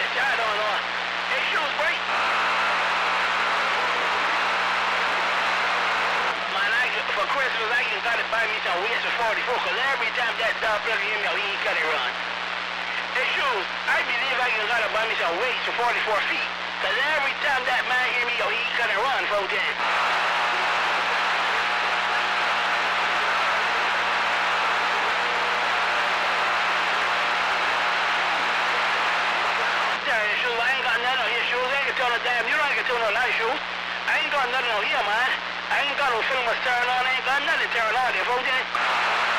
I don't know. His shoes break. Man, for Christmas, I just got to buy me some weights for 44, because every time that dog plug him out, he ain't got it run. His shoes, I believe I just got to buy me some weights for 44 feet, because every time that man hear me out, he ain't got it run for them. I ain't got nothing on his shoes. I ain't got no damn, you know I can tell no lot of shoes. I ain't got nothing on here, man. I ain't got no film turn on. I ain't got nothing turn on there, folks.